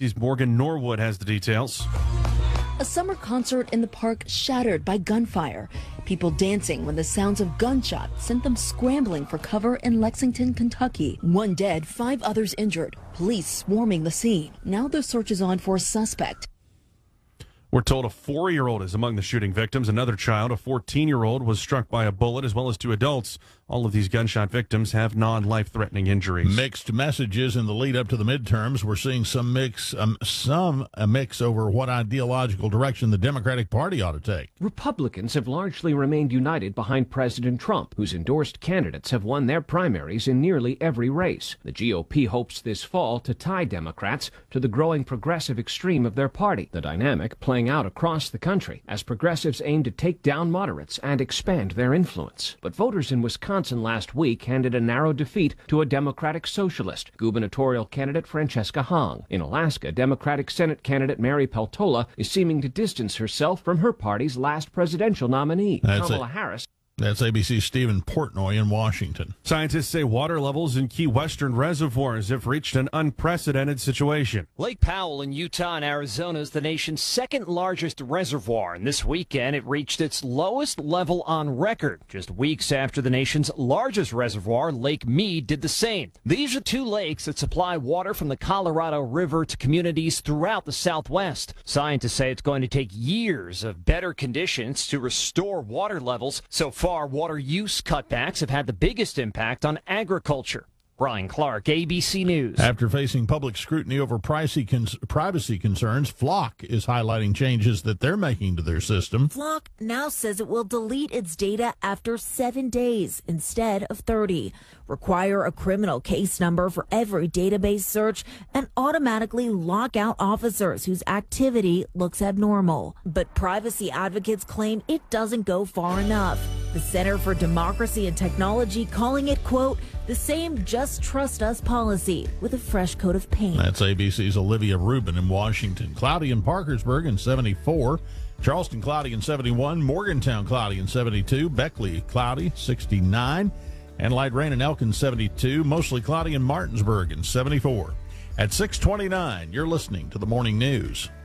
ABC's Morgan Norwood has the details. A summer concert in the park shattered by gunfire. People dancing when the sounds of gunshots sent them scrambling for cover in Lexington, Kentucky. 1 dead, 5 others injured. Police swarming the scene. Now the search is on for a suspect. We're told a 4-year-old is among the shooting victims. Another child, a 14-year-old, was struck by a bullet, as well as 2 adults. All of these gunshot victims have non-life-threatening injuries. Mixed messages in the lead up to the midterms. We're seeing some mix over what ideological direction the Democratic Party ought to take. Republicans have largely remained united behind President Trump, whose endorsed candidates have won their primaries in nearly every race. The GOP hopes this fall to tie Democrats to the growing progressive extreme of their party, the dynamic playing out across the country as progressives aim to take down moderates and expand their influence. But voters in Wisconsin last week handed a narrow defeat to a Democratic socialist, gubernatorial candidate Francesca Hong. In Alaska, Democratic Senate candidate Mary Peltola is seeming to distance herself from her party's last presidential nominee, Kamala Harris. That's ABC's Stephen Portnoy in Washington. Scientists say water levels in key western reservoirs have reached an unprecedented situation. Lake Powell in Utah and Arizona is the nation's second largest reservoir, and this weekend it reached its lowest level on record, just weeks after the nation's largest reservoir, Lake Mead, did the same. These are 2 lakes that supply water from the Colorado River to communities throughout the Southwest. Scientists say it's going to take years of better conditions to restore water levels. So far, water use cutbacks have had the biggest impact on agriculture. Brian Clark, ABC News. After facing public scrutiny over privacy concerns, Flock is highlighting changes that they're making to their system. Flock now says it will delete its data after 7 days instead of 30, require a criminal case number for every database search, and automatically lock out officers whose activity looks abnormal. But privacy advocates claim it doesn't go far enough. The Center for Democracy and Technology calling it, quote, the same just trust us policy with a fresh coat of paint. That's ABC's Olivia Rubin in Washington. Cloudy in Parkersburg in 74. Charleston cloudy in 71. Morgantown cloudy in 72. Beckley cloudy 69. And light rain in Elkin 72. Mostly cloudy in Martinsburg in 74. At 6:29, you're listening to the Morning News.